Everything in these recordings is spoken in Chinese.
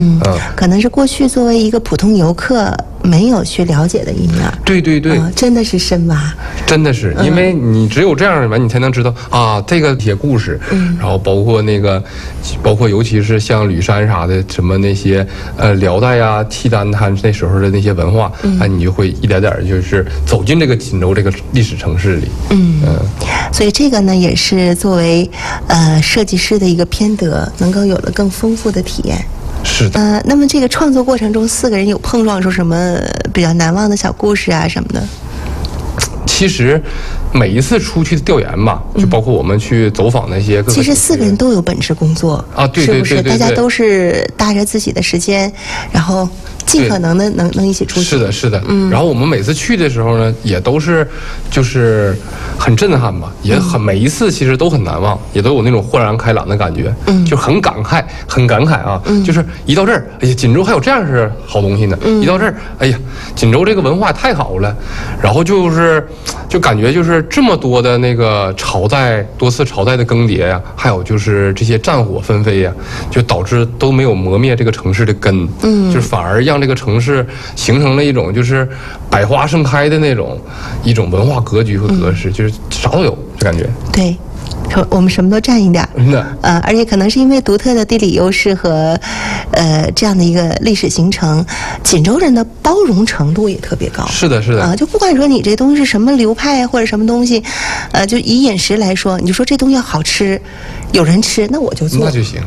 可能是过去作为一个普通游客没有去了解的一面。 对对对， 真的是深挖， 真的是，因为你只有这样完，你才能知道啊这个些故事，然后包括尤其是像吕山啥的，什么那些辽代呀、契丹他那时候的那些文化，你就会一点点就是走进这个锦州这个历史城市里。 所以这个呢，也是作为设计师的一个偏得，能够有了更丰富的体验。 是的。 那么这个创作过程中，4个人有碰撞出什么比较难忘的小故事啊什么的？ 其实每一次出去的调研吧，就包括我们去走访那些各个， 其实4个人都有本职工作啊，对对对对， 是不是？大家都是搭着自己的时间，然后尽可能的能一起出去。 是的，是的。然后我们每次去的时候呢，也都是就是很震撼吧，也每一次其实都很难忘，也都有那种豁然开朗的感觉，就很感慨啊。就是一到这儿，哎呀，锦州还有这样是好东西呢。一到这儿，哎呀，锦州这个文化太好了。然后就感觉就是这么多的那个多次朝代的更迭呀，还有就是这些战火纷飞呀，就导致都没有磨灭这个城市的根，就是反而让这个城市形成了一种就是百花盛开的一种文化格局和格式，就是啥都有，就感觉对。我们什么都占一点，而且可能是因为独特的地理优势和这样的一个历史形成，锦州人的包容程度也特别高。 是的，是的。 就不管说你这东西是什么流派或者什么东西，就以饮食来说，你就说这东西好吃，有人吃，那我就做， 那就行。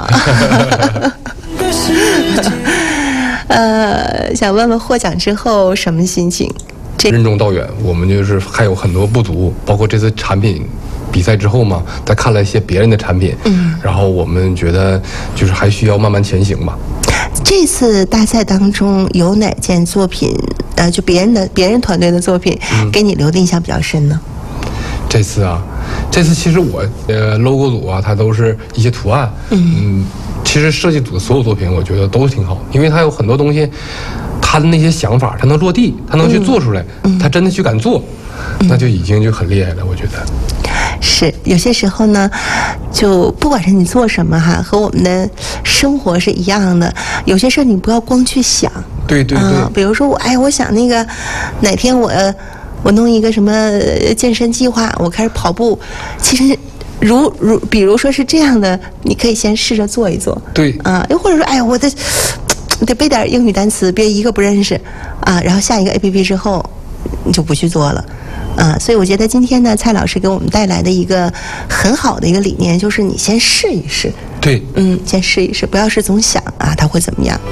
想问问获奖之后什么心情？ 任重道远，我们就是还有很多不足，包括这次产品比赛之后嘛，再看了一些别人的产品，然后我们觉得就是还需要慢慢前行吧。 这次大赛当中有哪件作品，就别人团队的作品，给你留的印象比较深呢？ 这次其实我logo 组啊，它都是一些图案，其实设计组的所有作品，我觉得都挺好，因为它有很多东西，它的那些想法，它能落地，它能去做出来，它真的去敢做，那就已经就很厉害了，我觉得。 是有些时候呢，就不管是你做什么哈，和我们的生活是一样的。有些事你不要光去想， 对对对， 比如说我想那个哪天我弄一个什么健身计划，我开始跑步，其实。比如说是这样的，你可以先试着做一做。 对又或者说，我得背点英语单词，别一个不认识然后下一个 APP 之后，你就不去做了。所以我觉得今天呢，蔡老师给我们带来的一个很好的一个理念，就是你先试一试。 对， 先试一试，不要是总想它会怎么样。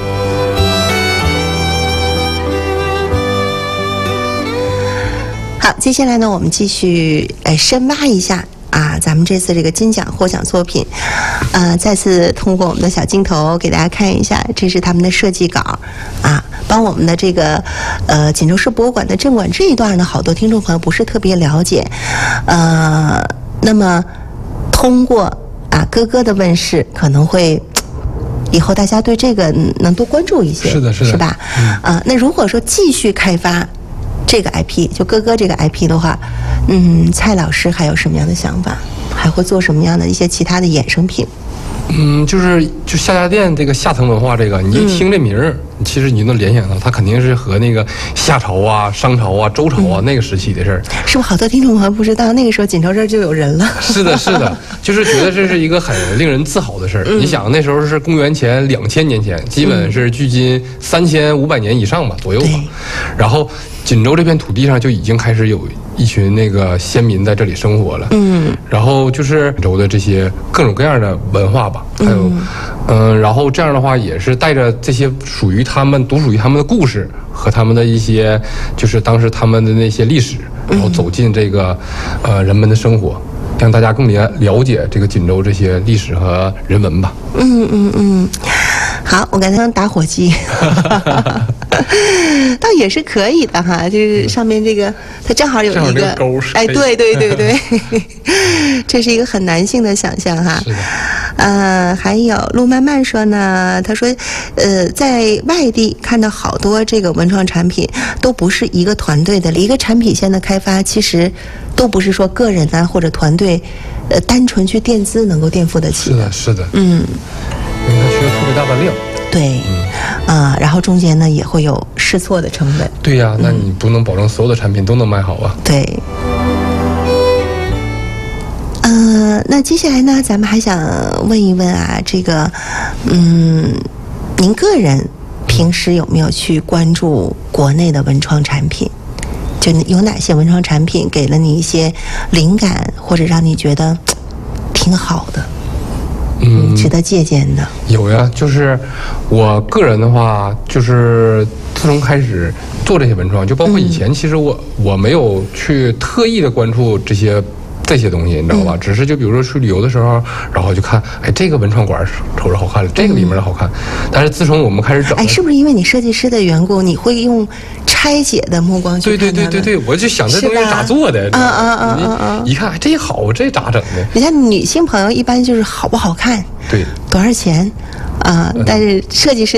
好，接下来呢，我们继续深挖一下。咱们这次这个金奖获奖作品，再次通过我们的小镜头给大家看一下，这是他们的设计稿帮我们的这个锦州市博物馆的镇馆这一段呢，好多听众朋友不是特别了解，那么通过哥哥的问世，可能会以后大家对这个能多关注一些， 是的， 是吧？那如果说继续开发这个 IP， 就哥哥这个 IP 的话，蔡老师还有什么样的想法？还会做什么样的一些其他的衍生品？ 就夏家店这个下层文化，这个你一听这名儿，其实你就能联想到，它肯定是和那个夏朝啊、商朝啊、周朝啊那个时期的事儿。 是不是好多听众朋友不知道，那个时候锦州这儿就有人了？ 是的，是的，就是觉得这是一个很令人自豪的事儿。你想那时候是公元前2000年前，基本是距今3500年以上吧左右吧。然后锦州这片土地上就已经开始有一群那个先民在这里生活了。然后就是锦州的这些各种各样的文化吧，还有然后这样的话也是带着这些独属于他们的故事和他们的一些就是当时他们的那些历史，然后走进这个人们的生活，让大家更了解这个锦州这些历史和人文吧。 好，我刚才打火机倒也是可以的哈，就是上面这个它正好有一个钩， 对这是一个很男性的想象哈。 是的。 还有陆漫漫说呢，他说在外地看到好多这个文创产品都不是一个团队的，一个产品线的开发其实都不是说个人或者团队单纯去垫资能够垫付得起的。 是的，因为它需要特别大的量。 对，然后中间呢也会有试错的成本。 对呀，那你不能保证所有的产品都能卖好啊。 对。那接下来呢，咱们还想问一问啊，这个，您个人平时有没有去关注国内的文创产品？就有哪些文创产品给了你一些灵感，或者让你觉得挺好的，值得借鉴的？ 有呀，就是我个人的话，就是自从开始做这些文创，就包括以前，其实我没有去特意的关注这些东西，你知道吧？只是就比如说去旅游的时候，然后就看，哎，这个文创馆瞅着好看，这个里面的好看。但是自从我们开始整， 哎，是不是因为你设计师的缘故，你会用拆解的目光去看它们？ 对，我就想这东西咋做的？一看这好，这咋整的？ 你看女性朋友一般就是好不好看， 对， 多少钱啊？但是设计师